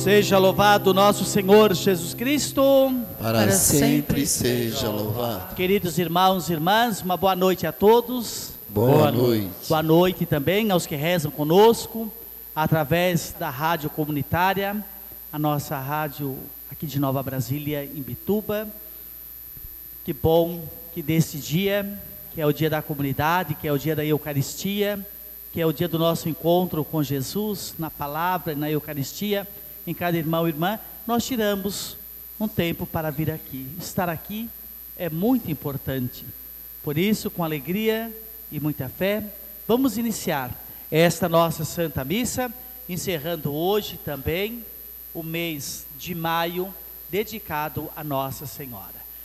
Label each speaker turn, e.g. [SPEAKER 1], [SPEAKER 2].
[SPEAKER 1] Seja louvado nosso Senhor Jesus Cristo.
[SPEAKER 2] Para sempre seja louvado.
[SPEAKER 1] Queridos irmãos e irmãs, uma boa noite a todos.
[SPEAKER 2] Boa noite.
[SPEAKER 1] Boa noite também aos que rezam conosco, através da rádio comunitária, a nossa rádio aqui de Nova Brasília, em Bituba. Que bom que desse dia, que é o dia da comunidade, que é o dia da Eucaristia, que é o dia do nosso encontro com Jesus, na palavra, na Eucaristia, em cada irmão e irmã, nós tiramos um tempo para vir aqui. Estar aqui é muito importante. Por isso, com alegria e muita fé, vamos iniciar esta nossa Santa Missa, encerrando hoje também o mês de maio, dedicado a Nossa Senhora.